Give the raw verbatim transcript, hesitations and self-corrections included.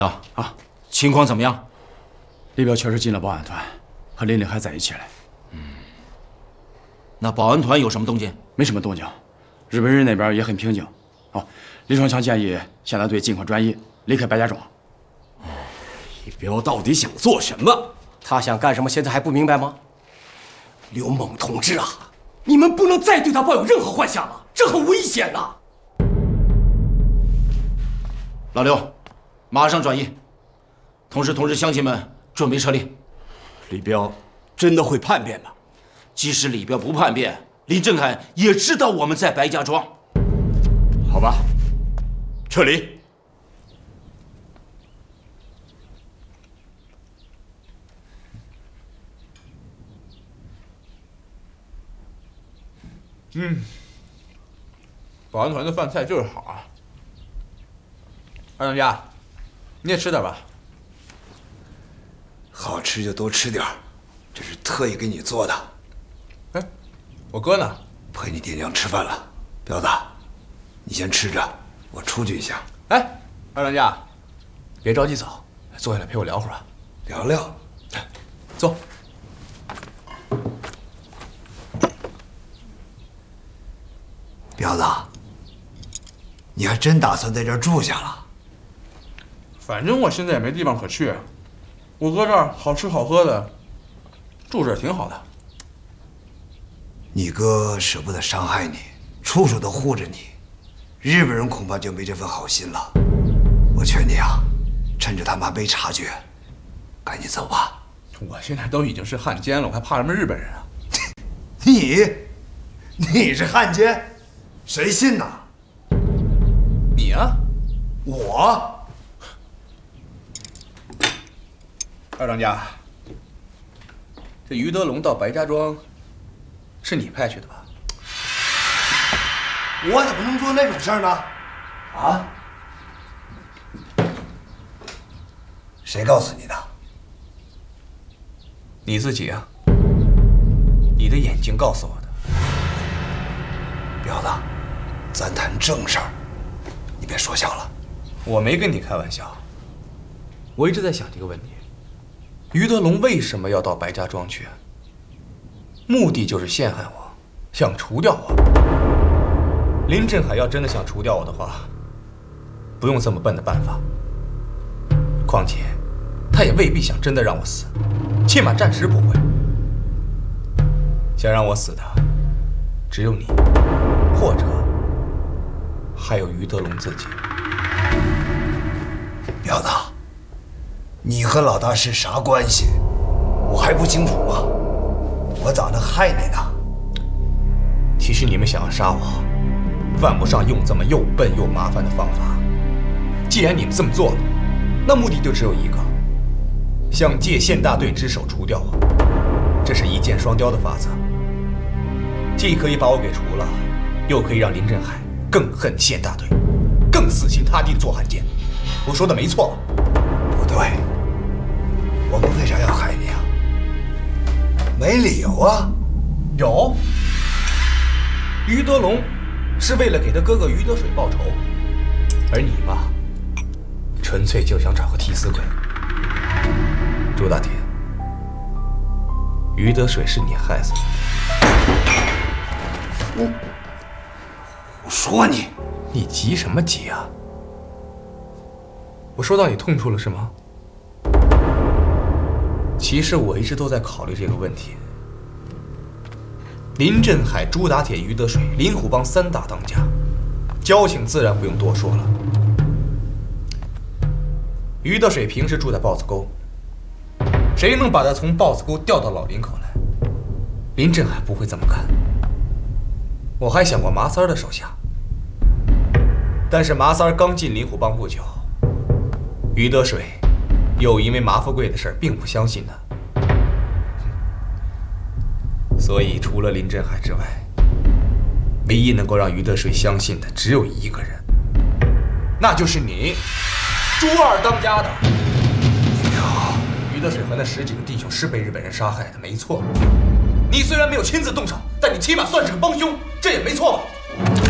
啊啊，情况怎么样？ 李彪确实进了保安团，和林林还在一起了。 嗯，那保安团有什么动静？ 没什么动静，日本人那边也很平静。哦，李双强建议现在队尽快转移，离开白家庄。 李彪到底想做什么？ 他想干什么，现在还不明白吗？刘猛同志啊，你们不能再对他抱有任何幻想了，这很危险呐！ 老刘，马上转移，同时通知乡亲们准备撤离。 李彪真的会叛变吗？ 即使李彪不叛变，林振海也知道我们在白家庄。 好吧，撤离。 嗯，保安团的饭菜就是好啊。二当家，你也吃点吧。 好吃就多吃点，这是特意给你做的。 哎，我哥呢？ 陪你爹娘吃饭了。彪子，你先吃着，我出去一下。 哎，二当家，别着急走，坐下来陪我聊会儿啊。 聊聊。 坐。 彪子，你还真打算在这儿住下了？ 反正我现在也没地方可去，我哥这儿好吃好喝的，住这儿挺好的。 你哥舍不得伤害你，处处都护着你，日本人恐怕就没这份好心了。我劝你啊，趁着他妈没察觉，赶紧走吧。 我现在都已经是汉奸了，我还怕什么日本人啊？ 你，你是汉奸？谁信呐？ 你呀？ 我？ 二当家，这于德龙到白家庄，是你派去的吧？ 我怎么能做那种事儿呢？啊？谁告诉你的？ 你自己啊，你的眼睛告诉我的。 彪子，咱谈正事儿，你别说笑了。 我没跟你开玩笑，我一直在想这个问题：于德龙为什么要到白家庄去？目的就是陷害我，想除掉我。林振海要真的想除掉我的话，不用这么笨的办法。况且，他也未必想真的让我死，起码暂时不会。想让我死的，只有你，或者还有于德龙自己。 彪子，你和老大是啥关系？我还不清楚吗？我咋能害你呢？ 其实你们想要杀我，犯不上用这么又笨又麻烦的方法。既然你们这么做了，那目的就只有一个，想借县大队之手除掉我。这是一箭双雕的法则，既可以把我给除了，又可以让林振海更恨县大队，更死心塌地的做汉奸。我说的没错吧？ 不对，我们为啥要害你啊？没理由啊。 有，于德龙是为了给他哥哥于德水报仇，而你吧，纯粹就想找个替死鬼。朱大铁，于德水是你害死的。 我，我说你， 你急什么急啊？我说到你痛处了是吗？其实我一直都在考虑这个问题。林振海、朱打铁、于德水，林虎帮三大当家，交情自然不用多说了。于德水平时住在豹子沟，谁能把他从豹子沟调到老林口来？林振海不会这么干。我还想过麻三儿的手下，但是麻三儿刚进林虎帮不久，于德水又因为麻富贵的事儿并不相信他。所以，除了林振海之外，唯一能够让于德水相信的只有一个人，那就是你，朱二当家的。于德水和那十几个弟兄是被日本人杀害的，没错。你虽然没有亲自动手，但你起码算是个帮凶，这也没错吧？